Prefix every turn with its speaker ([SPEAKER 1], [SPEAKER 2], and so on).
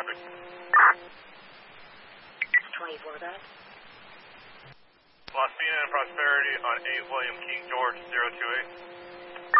[SPEAKER 1] traffic.
[SPEAKER 2] 24 back.
[SPEAKER 1] Los Fina and Prosperity on 8 William King George 028.